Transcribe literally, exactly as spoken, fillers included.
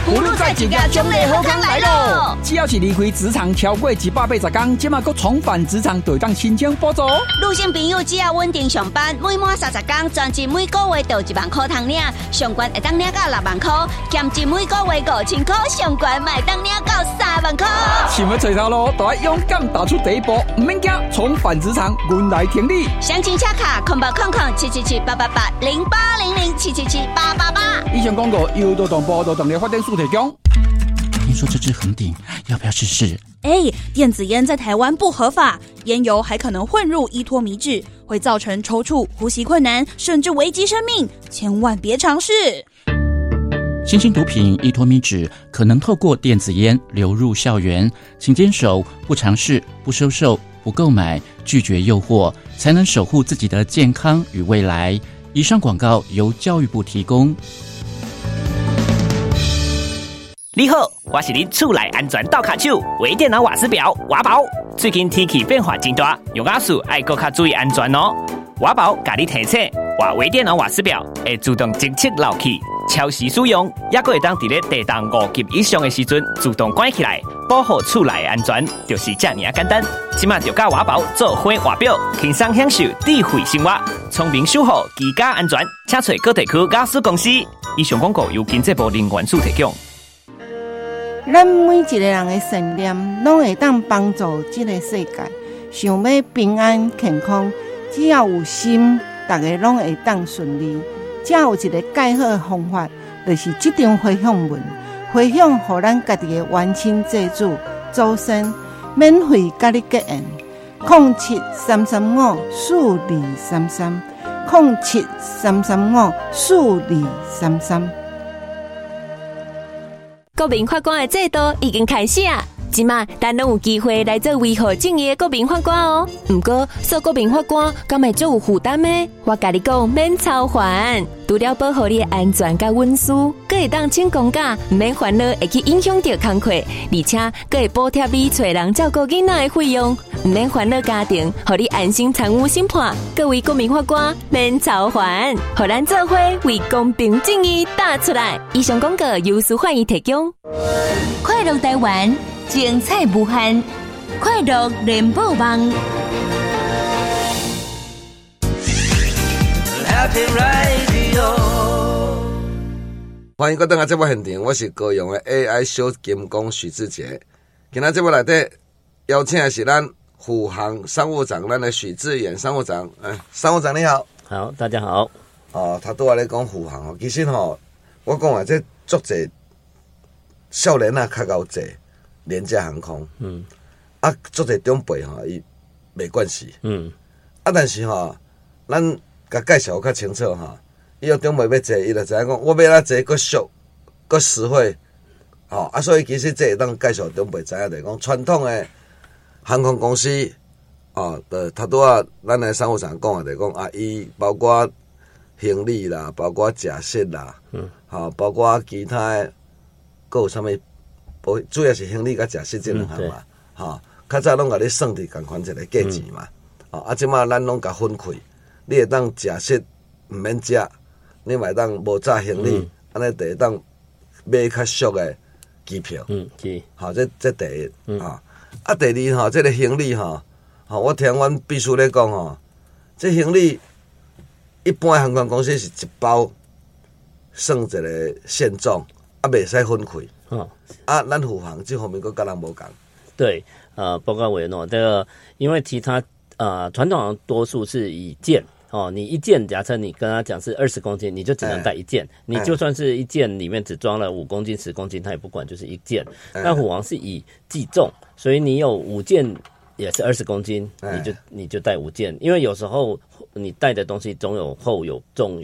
葫芦在一家奖励好康来咯！只要是离开职场超过一百八十天，即马佫重返职场，就当申请补助。 女性朋友只要稳定上班，每满三十天，专辑每个月就一万块通领，上悬会当领到六万块，兼职每个月五千块，上悬卖当领到三万块。 想要找头路，就要勇敢踏出第一步，唔免惊，重返职场，阮来挺你。 详情洽卡空八空空七七七八八八零八零零七七七八八八。 以上广告由劳动部劳动力发展署提供。 听说这支恒鼎要不要试试？ 哎，电子烟在台湾不合法，烟油还可能混入依托米脂，会造成抽搐、呼吸困难，甚至危及生命，千万别尝试。 新兴毒品依托米脂可能透过电子烟流入校园，请坚守不尝试、不收受、不购买、拒绝诱惑，才能守护自己的健康与未来。以上广告由教育部提供。 你好，我是你厝内安全倒卡手微电脑瓦斯表瓦宝。最近天气变化真大，用瓦斯爱搁较注意安全哦。瓦宝甲你提醒，换微电脑瓦斯表会自动侦测漏气，超时使用，也搁会当伫咧地动五级以上的时阵自动关起来，保护厝内安全，就是这么简单。即马就甲瓦宝做伙瓦表，轻松享受智慧生活，聪明守护居家安全。请找各地区瓦斯公司。以上广告由经济部能源署提供。 咱每一个人的善念，拢会当帮助这个世界。想要平安健康，只要有心，大家拢会当顺利。只有一个介好的方法，就是这张回向文，回向予咱家己的冤亲债主、祖先，免费甲你结缘。零七三三五四二三三，零七三三五四二三三。 国民法官的制度已经开始啊！即马咱拢有机会来做维护正义的国民法官哦。不过，做国民法官敢会做有负担呢？我甲你讲，免操烦，除了保护你的安全甲隐私，佫会当请公假，唔免烦恼会去影响到工课，而且佫会补贴你找人照顾囡仔的费用，唔免烦恼家庭，互你安心参与审判。各位国民法官，免操烦，互咱做伙为公平正义打出来。以上广告由司法院提供。 快乐台湾，精彩无限，快乐联播网。 欢迎各位登来这部现场，我是高雄的 A I 小金工许志杰。今天这部内底邀请的是咱虎航商务长，咱的许志远商务长。哎，商务长你好。 好，大家好。 哦，他拄仔咧讲虎航哦，其实吼、哦，我讲啊，这足侪少年啊，较高济廉价航空，嗯，啊，足侪长辈吼，伊袂惯势，嗯，啊，但是吼，咱甲介绍较清楚吼，伊有长辈要坐，伊就知影讲，我要哪坐佫俗佫实惠，吼、哦，啊，所以其实这会当介绍长辈知影，就是讲传统的航空公司，哦，的他拄仔咱的商务长讲啊，就是讲啊，伊包括行李啦，包括食食啦，嗯，吼、哦，包括其他的。还有啥物？主要是行李甲食食这两项嘛，吼、嗯。较早拢甲你算伫共款一个价钱嘛，哦、嗯。啊，即马咱拢甲分开，你会当食食毋免食，你嘛会当无炸行李，安尼就会当买较俗的机票。嗯，是。好，这这第一，嗯、啊。啊，第二吼，这个行李吼，吼，我听阮秘书咧讲吼，这行李一般航空公司是一包算一个限重。啊，袂使分开哦。啊，咱虎航这方面跟甲人无共。 对，呃，报告委员哦，这个因为其他呃传统上多数是以件哦，你一件假设你跟他讲是二十公斤，你就只能带一件。欸、你就算是一件里面只装了五公斤、十公斤，他也不管，就是一件。那、欸、虎航是以计重，所以你有五件也是二十公斤，欸、你就你就带五件，因为有时候你带的东西总有厚有重。